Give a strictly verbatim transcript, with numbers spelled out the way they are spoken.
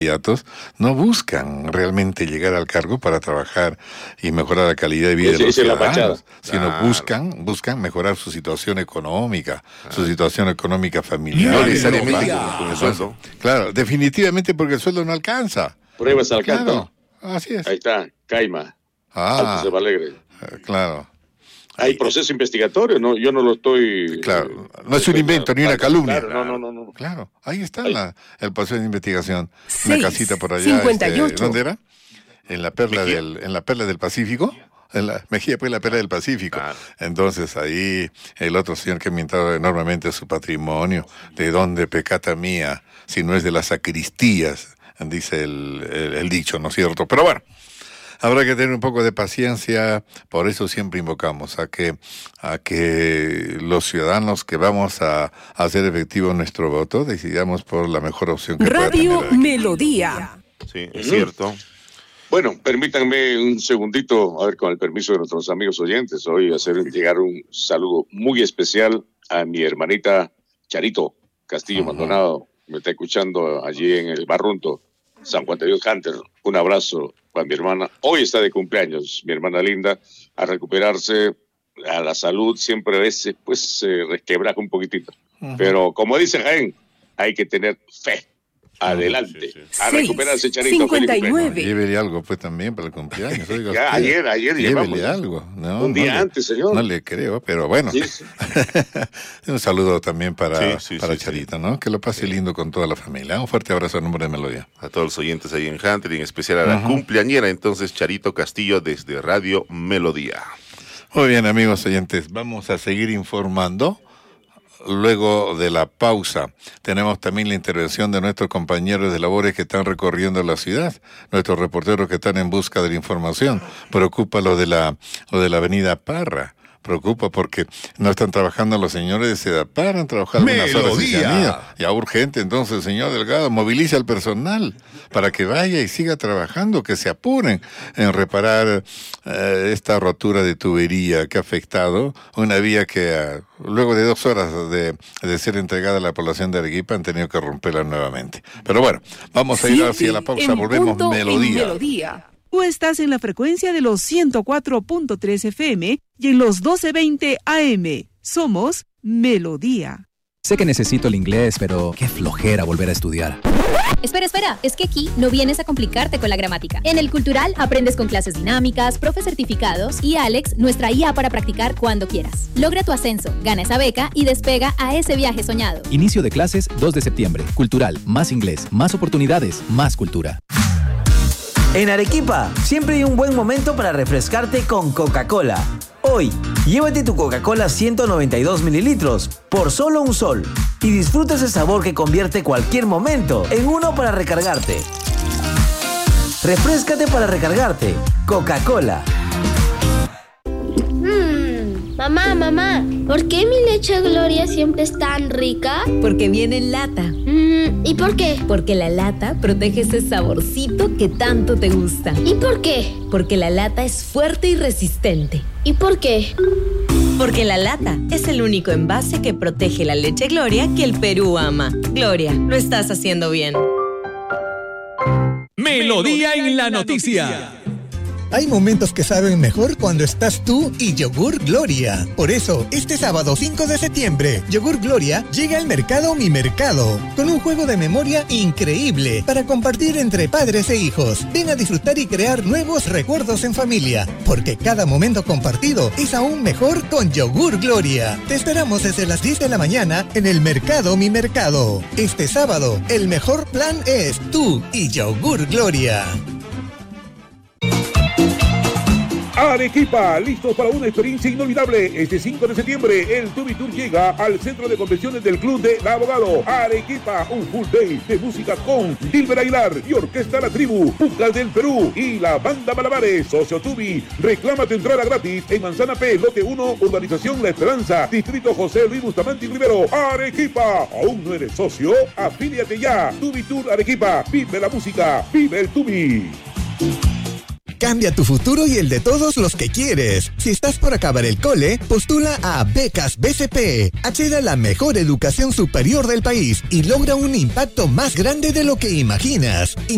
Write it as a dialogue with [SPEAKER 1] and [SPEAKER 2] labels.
[SPEAKER 1] candidatos no buscan realmente llegar al cargo para trabajar y mejorar la calidad de vida sí, de los ciudadanos, sino claro. buscan buscan mejorar su situación económica, claro. su situación económica familiar.
[SPEAKER 2] No necesariamente con el
[SPEAKER 1] sueldo. Claro, definitivamente porque el sueldo no alcanza.
[SPEAKER 2] Pruebas al canto.
[SPEAKER 1] Claro, así es.
[SPEAKER 2] Ahí está, Caima.
[SPEAKER 1] Ah,
[SPEAKER 2] Altos de Balegre.
[SPEAKER 1] Claro.
[SPEAKER 2] Hay proceso investigatorio, no, yo no lo estoy...
[SPEAKER 1] Claro, no es un invento ni una calumnia.
[SPEAKER 2] Claro, no, no, no, no.
[SPEAKER 1] Claro, ahí está la, el proceso de investigación.
[SPEAKER 3] Seis,
[SPEAKER 1] una casita por allá.
[SPEAKER 3] cincuenta y ocho.
[SPEAKER 1] Este, ¿dónde era? En la perla Mejía. del, en la perla del Pacífico. En la Mejía, pues la perla del Pacífico. Claro. Entonces ahí el otro señor que ha mintido enormemente su patrimonio. ¿De dónde pecata mía? Si no es de las sacristías, dice el, el, el dicho, ¿no es cierto? Pero bueno. Habrá que tener un poco de paciencia, por eso siempre invocamos a que a que los ciudadanos que vamos a, a hacer efectivo nuestro voto decidamos por la mejor opción que
[SPEAKER 3] Radio
[SPEAKER 1] pueda tener.
[SPEAKER 3] Melodía.
[SPEAKER 4] Sí, es cierto.
[SPEAKER 2] Bueno, permítanme un segundito, a ver, con el permiso de nuestros amigos oyentes, hoy hacer llegar un saludo muy especial a mi hermanita Charito Castillo uh-huh. Maldonado, me está escuchando allí en el Barrunto, San Juan de Dios Hunter. Un abrazo para mi hermana. Hoy está de cumpleaños, mi hermana linda, a recuperarse a la salud. Siempre a veces pues se resquebraja un poquitito. Uh-huh. Pero como dice Jaén, hay que tener fe. Adelante. Sí, sí. A Seis, recuperarse, Charito.
[SPEAKER 3] cincuenta y nueve.
[SPEAKER 1] Llévele algo pues también para el cumpleaños. Oiga,
[SPEAKER 2] ya, ayer, ayer
[SPEAKER 1] llévele
[SPEAKER 2] llevamos.
[SPEAKER 1] algo. No,
[SPEAKER 2] un día
[SPEAKER 1] no le,
[SPEAKER 2] antes, señor.
[SPEAKER 1] No le creo, pero bueno. Sí, sí. Un saludo también para, sí, sí, para sí, Charita, sí. ¿no? Que lo pase lindo con toda la familia. Un fuerte abrazo a nombre de Melodía.
[SPEAKER 4] A todos los oyentes ahí en Hunter y en especial a la uh-huh. cumpleañera, entonces, Charito Castillo desde Radio Melodía.
[SPEAKER 1] Muy bien, amigos oyentes. Vamos a seguir informando. Luego de la pausa, tenemos también la intervención de nuestros compañeros de labores que están recorriendo la ciudad, nuestros reporteros que están en busca de la información. Preocupa lo de la, lo de la avenida Parra. Preocupa porque no están trabajando los señores de Sedapar, han trabajado unas horas y se han ido. Ya urgente, entonces, señor Delgado, movilice al personal para que vaya y siga trabajando, que se apuren en reparar eh, esta rotura de tubería que ha afectado una vía que eh, luego de dos horas de, de ser entregada a la población de Arequipa han tenido que romperla nuevamente. Pero bueno, vamos a ir hacia la pausa, volvemos Melodía.
[SPEAKER 3] Melodía. Tú estás en la frecuencia de los ciento cuatro punto tres F M y en los doce veinte A M. Somos Melodía.
[SPEAKER 5] Sé que necesito el inglés, pero qué flojera volver a estudiar.
[SPEAKER 6] Espera, espera, es que aquí no vienes a complicarte con la gramática. En el Cultural aprendes con clases dinámicas, profes certificados y Alex, nuestra I A para practicar cuando quieras. Logra tu ascenso, gana esa beca y despega a ese viaje soñado.
[SPEAKER 5] Inicio de clases dos de septiembre. Cultural, más inglés, más oportunidades, más cultura.
[SPEAKER 7] En Arequipa, siempre hay un buen momento para refrescarte con Coca-Cola. Hoy, llévate tu Coca-Cola ciento noventa y dos mililitros por solo un sol y disfruta ese sabor que convierte cualquier momento en uno para recargarte. Refréscate para recargarte. Coca-Cola.
[SPEAKER 8] Mamá, mamá, ¿por qué mi leche Gloria siempre es tan rica?
[SPEAKER 9] Porque viene en lata.
[SPEAKER 8] Mm, ¿Y por qué?
[SPEAKER 9] Porque la lata protege ese saborcito que tanto te gusta.
[SPEAKER 8] ¿Y por qué?
[SPEAKER 9] Porque la lata es fuerte y resistente.
[SPEAKER 8] ¿Y por qué?
[SPEAKER 9] Porque la lata es el único envase que protege la leche Gloria que el Perú ama. Gloria, lo estás haciendo bien.
[SPEAKER 10] Melodía en la noticia.
[SPEAKER 11] Hay momentos que saben mejor cuando estás tú y Yogur Gloria. Por eso, este sábado cinco de septiembre, Yogur Gloria llega al mercado Mi Mercado, con un juego de memoria increíble para compartir entre padres e hijos. Ven a disfrutar y crear nuevos recuerdos en familia, porque cada momento compartido es aún mejor con Yogur Gloria. Te esperamos desde las diez de la mañana en el mercado Mi Mercado. Este sábado, el mejor plan es tú y Yogur Gloria.
[SPEAKER 12] Arequipa, listos para una experiencia inolvidable. Este cinco de septiembre, el Tubi Tour llega al centro de convenciones del Club de Abogado. Arequipa, un full day de música con Dilber Aguilar y Orquesta La Tribu, Pucas del Perú y la Banda Malabares. Socio Tubi, reclama tu entrada gratis en Manzana P, lote uno, Urbanización La Esperanza, Distrito José Luis Bustamante y Rivero. Arequipa, ¿aún no eres socio? Afíliate ya. Tubi Tour Arequipa, vive la música, vive el Tubi.
[SPEAKER 11] Cambia tu futuro y el de todos los que quieres. Si estás por acabar el cole, postula a Becas B C P. Accede a la mejor educación superior del país y logra un impacto más grande de lo que imaginas.